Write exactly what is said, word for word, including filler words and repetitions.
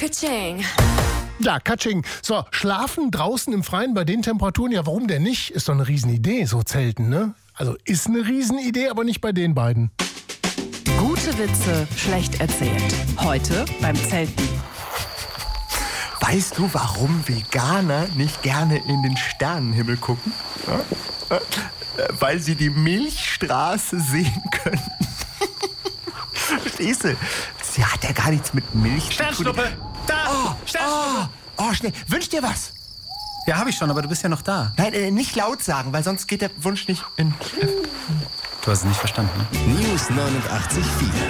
Ka-ching. Ja, Katsching. So, schlafen draußen im Freien bei den Temperaturen, ja, warum denn nicht? Ist doch eine Riesenidee, so Zelten, ne? Also ist eine Riesenidee, aber nicht bei den beiden. Gute Witze schlecht erzählt. Heute beim Zelten. Weißt du, warum Veganer nicht gerne in den Sternenhimmel gucken? Ja? Äh, Weil sie die Milchstraße sehen können. Verstehst du? Sie hat ja gar nichts mit Milch zu tun. Sternschnuppe! Da! Oh, Sternschnuppe! oh, oh, schnell. Wünsch dir was. Ja, habe ich schon, aber du bist ja noch da. Nein, äh, nicht laut sagen, weil sonst geht der Wunsch nicht in... Du hast es nicht verstanden, ne? News neunundachtzig Komma vier